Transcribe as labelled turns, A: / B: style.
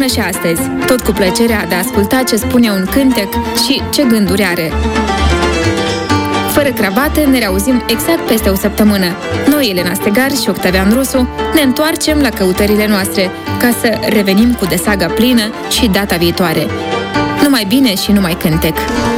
A: și astăzi, tot cu plăcerea de a asculta ce spune un cântec și ce gânduri are. Fără cravată, ne reauzim exact peste o săptămână. Noi, Elena Stegar și Octavian Rusu, ne întoarcem la căutările noastre, ca să revenim cu desaga plină și data viitoare. Numai bine și numai cântec!